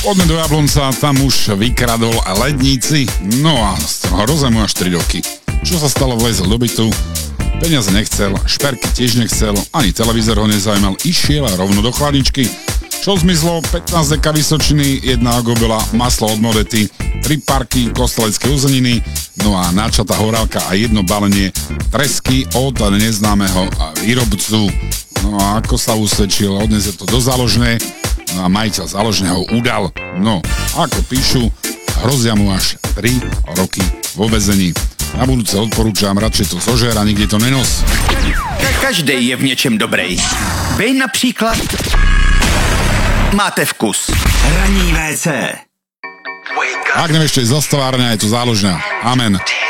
Poďme do Jablonca, tam už vykradol ledníci, no a hrozia mu až 3 roky. Čo sa stalo, vlezol do bytu, peniaze nechcel, šperky tiež nechcel, ani televízor ho nezaujímal, išiel rovno do chladničky. Čo zmizlo? 15 deka vysočiny, 1 agobela, maslo od Modety, 3 parky kostelecké uzeniny, no a načatá horálka a 1 balenie tresky od neznámeho výrobcu. No a ako sa usvedčil, odnes je to do záložné, no a majiteľ záložného udal. No, ako píšu, hrozia mu až 3 roky vo väzení. Na budúce odporúčam radšej to zožer a nikde to nenos. Každej je v něčem dobrej. Vy například máte vkus. Ranní WC. Ak nevieš, čo je zastavárňa, je to záložňa. Amen.